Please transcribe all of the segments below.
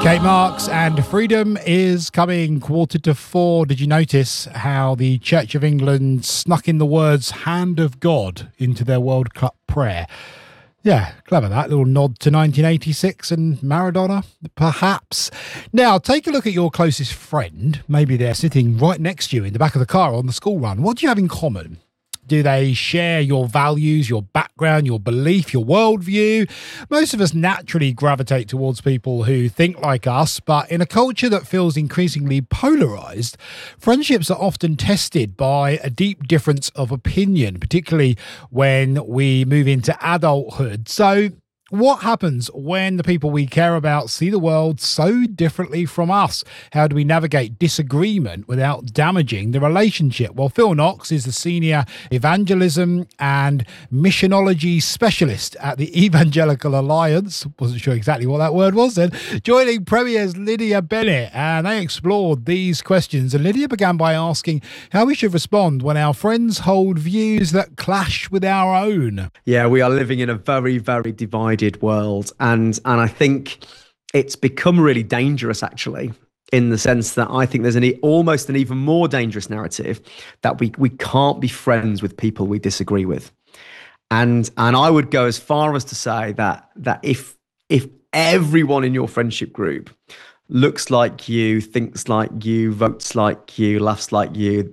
Kate Marks, and freedom is coming 3:45. Did you notice how the Church of England snuck in the words "hand of God" into their World Cup prayer? Yeah, clever that. Little nod to 1986 and Maradona, perhaps. Now, take a look at your closest friend. Maybe they're sitting right next to you in the back of the car on the school run. What do you have in common? Do they share your values, your background, your belief, your worldview? Most of us naturally gravitate towards people who think like us, but in a culture that feels increasingly polarised, friendships are often tested by a deep difference of opinion, particularly when we move into adulthood. So, what happens when the people we care about see the world so differently from us? How do we navigate disagreement without damaging the relationship? Well, Phil Knox is the Senior Evangelism and Missionology Specialist at the Evangelical Alliance. Wasn't sure exactly what that word was then. Joining Premier's Lydia Bennett, and they explored these questions. And Lydia began by asking how we should respond when our friends hold views that clash with our own. Yeah, we are living in a very, very divided world, and I think it's become really dangerous, actually, in the sense that I think there's almost an even more dangerous narrative that we can't be friends with people we disagree with, and I would go as far as to say that if everyone in your friendship group looks like you, thinks like you, votes like you, laughs like you,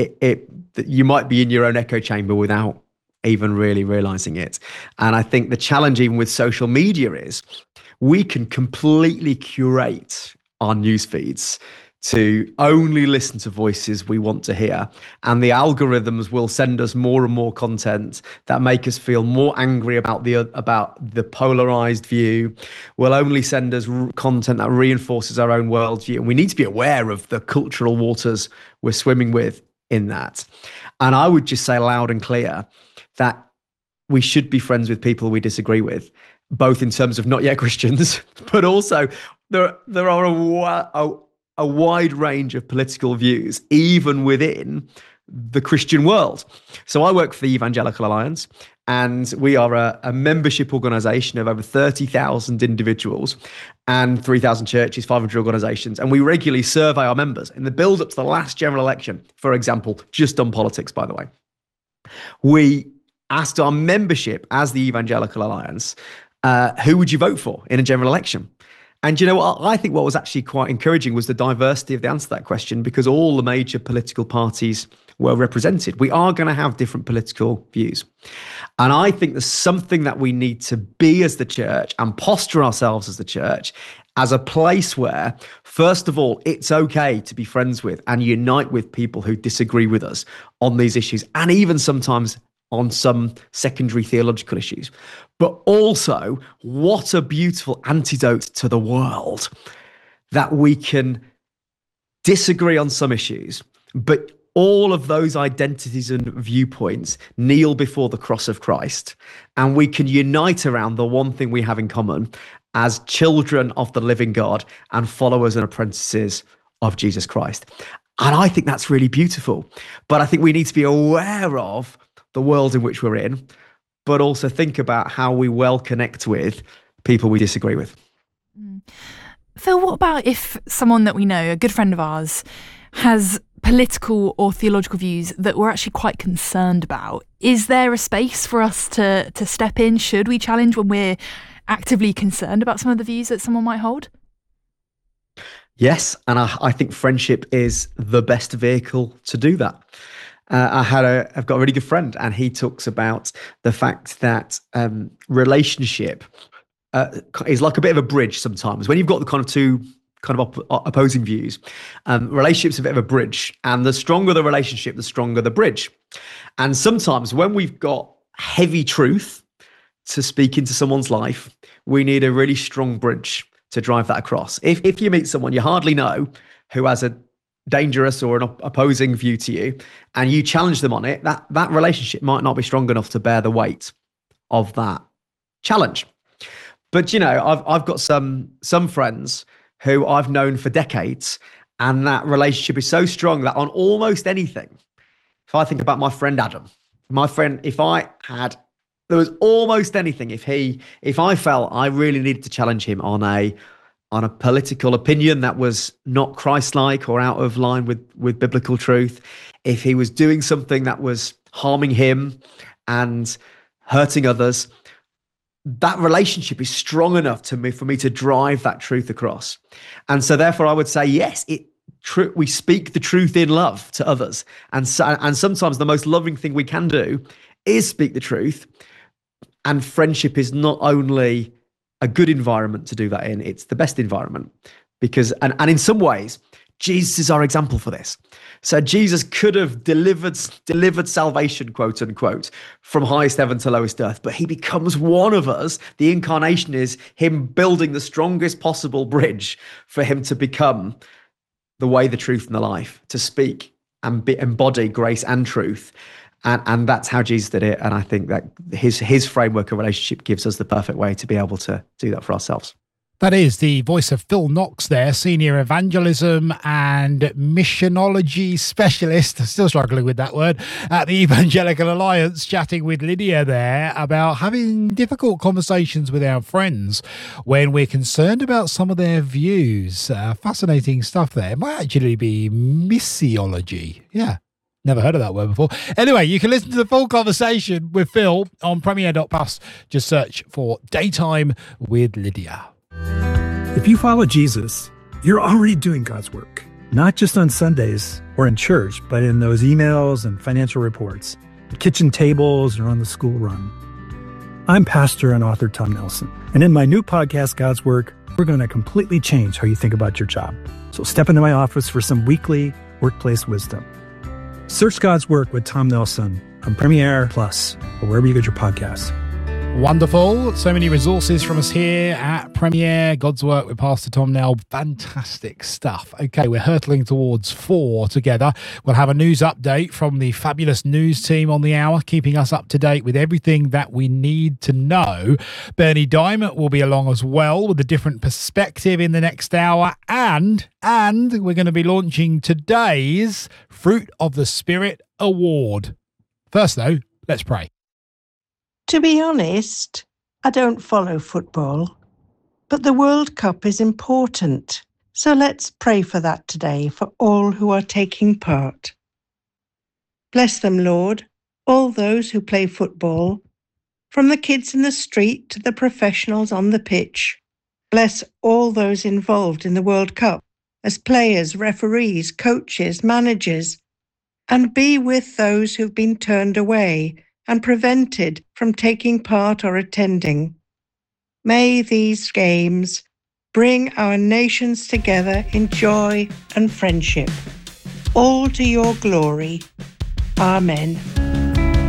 you might be in your own echo chamber without even really realizing it. And I think the challenge even with social media is we can completely curate our news feeds to only listen to voices we want to hear. And the algorithms will send us more and more content that make us feel more angry about the polarized view. Will only send us content that reinforces our own worldview. And we need to be aware of the cultural waters we're swimming with in that. And I would just say loud and clear that we should be friends with people we disagree with, both in terms of not yet Christians, but also there are a wide range of political views, even within the Christian world. So I work for the Evangelical Alliance, and we are a membership organisation of over 30,000 individuals and 3,000 churches, 500 organisations. And we regularly survey our members in the build up to the last general election, for example, just on politics, by the way. We asked our membership as the Evangelical Alliance, who would you vote for in a general election? And you know what? I think what was actually quite encouraging was the diversity of the answer to that question, because all the major political parties were represented. We are going to have different political views. And I think there's something that we need to be as the church and posture ourselves as the church as a place where, first of all, it's okay to be friends with and unite with people who disagree with us on these issues, and even sometimes on some secondary theological issues. But also, what a beautiful antidote to the world that we can disagree on some issues, but all of those identities and viewpoints kneel before the cross of Christ, and we can unite around the one thing we have in common as children of the living God and followers and apprentices of Jesus Christ. And I think that's really beautiful. But I think we need to be aware of the world in which we're in, but also think about how we well connect with people we disagree with. Phil, what about if someone that we know, a good friend of ours, has political or theological views that we're actually quite concerned about? Is there a space for us to step in? Should we challenge when we're actively concerned about some of the views that someone might hold? Yes, and I think friendship is the best vehicle to do that. I've got a really good friend, and he talks about the fact that relationship is like a bit of a bridge sometimes. When you've got the kind of two opposing views, relationships are a bit of a bridge, and the stronger the relationship, the stronger the bridge. And sometimes when we've got heavy truth to speak into someone's life, we need a really strong bridge to drive that across. If you meet someone you hardly know who has a dangerous or an opposing view to you, and you challenge them on it, that relationship might not be strong enough to bear the weight of that challenge. But you know, I've got some friends who I've known for decades, and that relationship is so strong that on almost anything, if I think about my friend Adam, there was almost anything, if I felt I really needed to challenge him on a on a political opinion that was not Christ-like or out of line with biblical truth, if he was doing something that was harming him and hurting others, that relationship is strong enough for me to drive that truth across. And so therefore I would say, yes, we speak the truth in love to others. And sometimes the most loving thing we can do is speak the truth. And friendship is not only a good environment to do that in, it's the best environment. Because, and in some ways, Jesus is our example for this. So Jesus could have delivered salvation, quote unquote, from highest heaven to lowest earth, but he becomes one of us. The incarnation is him building the strongest possible bridge for him to become the way, the truth, and the life, to speak and embody grace and truth. And that's how Jesus did it. And I think that his framework of relationship gives us the perfect way to be able to do that for ourselves. That is the voice of Phil Knox there, Senior Evangelism and Missionology Specialist, still struggling with that word, at the Evangelical Alliance, chatting with Lydia there about having difficult conversations with our friends when we're concerned about some of their views. Fascinating stuff there. It might actually be missiology. Yeah. Never heard of that word before. Anyway, you can listen to the full conversation with Phil on Premier.Plus. Just search for Daytime with Lydia. If you follow Jesus, you're already doing God's work, not just on Sundays or in church, but in those emails and financial reports, the kitchen tables, or on the school run. I'm pastor and author Tom Nelson, and in my new podcast, God's Work, we're going to completely change how you think about your job. So step into my office for some weekly workplace wisdom. Search God's Work with Tom Nelson on Premier Plus or wherever you get your podcasts. Wonderful. So many resources from us here at Premier. God's Work with Pastor Tom Nell. Fantastic stuff. Okay, we're hurtling towards 4 together. We'll have a news update from the fabulous news team on the hour, keeping us up to date with everything that we need to know. Bernie Diamond will be along as well with a different perspective in the next hour. And we're going to be launching today's Fruit of the Spirit Award. First, though, let's pray. To be honest, I don't follow football, but the World Cup is important. So let's pray for that today, for all who are taking part. Bless them, Lord, all those who play football, from the kids in the street to the professionals on the pitch. Bless all those involved in the World Cup as players, referees, coaches, managers, and be with those who've been turned away and prevented from taking part or attending. May these games bring our nations together in joy and friendship, all to your glory. Amen.